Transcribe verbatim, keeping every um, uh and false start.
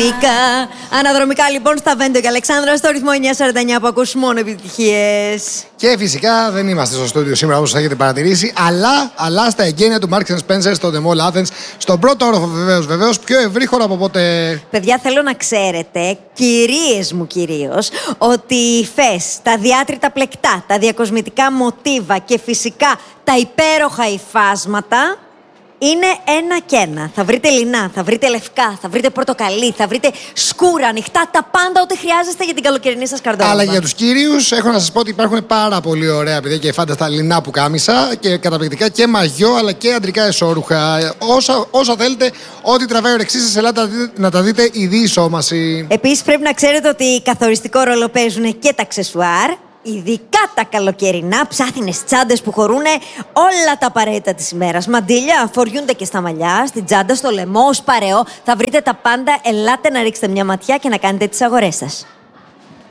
Αναδρομικά. Αναδρομικά λοιπόν στα Βέντο και Αλεξάνδρα στο ρυθμό εννιά σαράντα εννιά που ακούς μόνο επιτυχίες. Και φυσικά δεν είμαστε στο στούντιο σήμερα όπως έχετε παρατηρήσει, αλλά, αλλά στα εγγένεια του Marks and Spencer στο The Mall Athens, στον πρώτο όροφο βεβαίως, βεβαίως, πιο ευρύχωρο από πότε. Παιδιά, θέλω να ξέρετε, κυρίες μου κυρίως, ότι οι υφές, τα διάτρητα πλεκτά, τα διακοσμητικά μοτίβα και φυσικά τα υπέροχα υφάσματα είναι ένα και ένα. Θα βρείτε λινά, θα βρείτε λευκά, θα βρείτε πορτοκαλί, θα βρείτε σκούρα, ανοιχτά, τα πάντα ό,τι χρειάζεστε για την καλοκαιρινή σας καρδόβα. Αλλά για τους κύριους έχω να σας πω ότι υπάρχουν πάρα πολύ ωραία παιδιά και φάνταστα λινά που κάμισα και καταπληκτικά και μαγιό αλλά και αντρικά εσώρουχα. Όσα, όσα θέλετε, ό,τι τραβάει ο ρεξής σας, ελάτε να τα δείτε η διεισόμαση. Επίσης πρέπει να ξέρετε ότι καθοριστικό ρόλο παίζουν και τα αξεσουάρ. Ειδικά τα καλοκαιρινά, ψάθινες τσάντες που χωρούν όλα τα απαραίτητα της ημέρας. Μαντίλια, φοριούνται και στα μαλλιά, στην τσάντα, στο λαιμό, ως παρεό. Θα βρείτε τα πάντα, ελάτε να ρίξετε μια ματιά και να κάνετε τις αγορές σας.